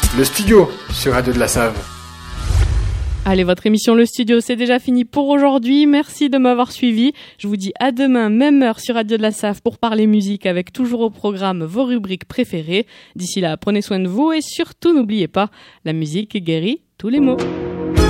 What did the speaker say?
Le studio sur Radio de la Save. Allez, votre émission Le Studio, c'est déjà fini pour aujourd'hui. Merci de m'avoir suivi. Je vous dis à demain, même heure sur Radio de la Save pour parler musique avec toujours au programme vos rubriques préférées. D'ici là, prenez soin de vous et surtout n'oubliez pas, la musique guérit tous les maux.